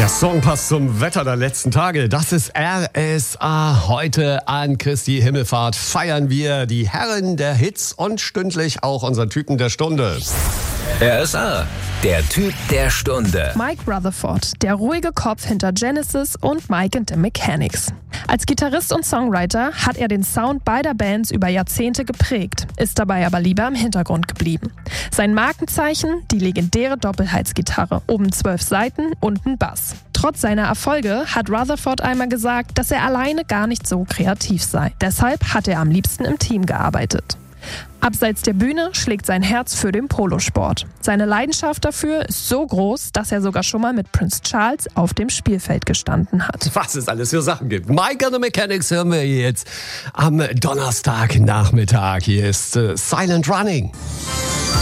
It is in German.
Der Song passt zum Wetter der letzten Tage. Das ist RSA. Heute an Christi Himmelfahrt feiern wir die Herren der Hits und stündlich auch unseren Typen der Stunde. RSA, der Typ der Stunde. Mike Rutherford, der ruhige Kopf hinter Genesis und Mike and the Mechanics. Als Gitarrist und Songwriter hat er den Sound beider Bands über Jahrzehnte geprägt, ist dabei aber lieber im Hintergrund geblieben. Sein Markenzeichen, die legendäre Doppelhalsgitarre, oben 12 Saiten, unten Bass. Trotz seiner Erfolge hat Rutherford einmal gesagt, dass er alleine gar nicht so kreativ sei. Deshalb hat er am liebsten im Team gearbeitet. Abseits der Bühne schlägt sein Herz für den Polosport. Seine Leidenschaft dafür ist so groß, dass er sogar schon mal mit Prince Charles auf dem Spielfeld gestanden hat. Was es alles für Sachen gibt. Mike and the Mechanics hören wir jetzt am Donnerstagnachmittag. Hier ist Silent Running.